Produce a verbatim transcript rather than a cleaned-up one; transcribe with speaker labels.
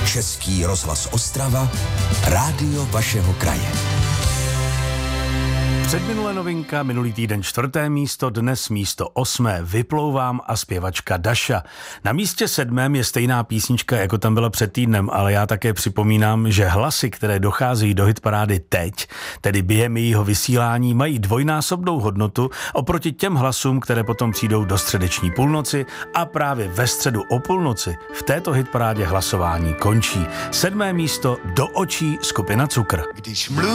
Speaker 1: Český rozhlas Ostrava, rádio vašeho kraje.
Speaker 2: Předminulé novinka, minulý týden čtvrté místo, dnes místo osmé, Vyplouvám a zpěvačka Daša. Na místě sedmém je stejná písnička, jako tam byla před týdnem, ale já také připomínám, že hlasy, které docházejí do hitparády teď, tedy během jejího vysílání, mají dvojnásobnou hodnotu oproti těm hlasům, které potom přijdou do středeční půlnoci a právě ve středu o půlnoci v této hitparádě hlasování končí. Sedmé místo, Do očí, skupina Cukr.
Speaker 3: Když mluví